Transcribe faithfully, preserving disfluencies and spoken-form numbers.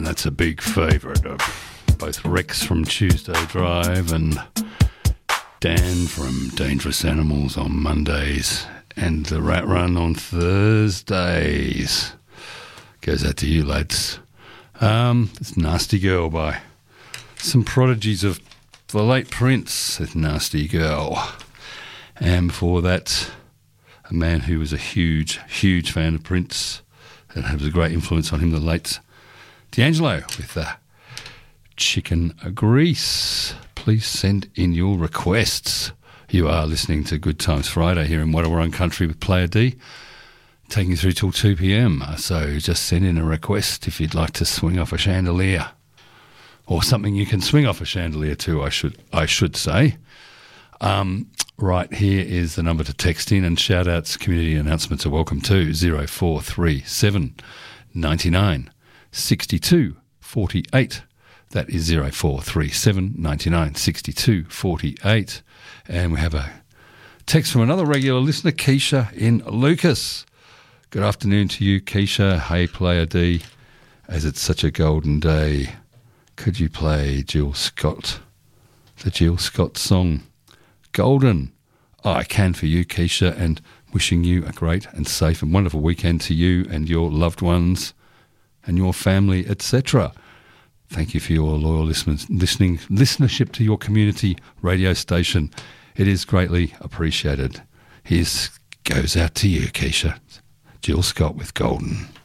that's a big favourite of both Rex from Tuesday Drive and Dan from Dangerous Animals on Mondays and the Rat Run on Thursdays. Goes out to you, lads. Um, it's Nasty Girl by some prodigies of the late Prince. It's Nasty Girl. And before that, a man who was a huge, huge fan of Prince and had a great influence on him, the late D'Angelo with the Chicken Grease. Please send in your requests. You are listening to Good Times Friday here in Wadawurrung Country with Player D, taking you through till two p.m. So just send in a request if you'd like to swing off a chandelier, or something you can swing off a chandelier too, I should I should say. Um, right, here is the number to text in, and shout-outs, community announcements are welcome too. zero four three seven nine nine six two four eight. That is zero four three seven nine nine six two four eight. And we have a text from another regular listener, Keisha in Lucas. Good afternoon to you, Keisha. Hey, Player D, as it's such a golden day, could you play Jill Scott, the Jill Scott song, Golden? Oh, I can for you, Keisha, and wishing you a great and safe and wonderful weekend to you and your loved ones and your family, et cetera. Thank you for your loyal listeners, listening, listenership to your community radio station. It is greatly appreciated. Here's goes out to you, Keisha. Jill Scott with Golden.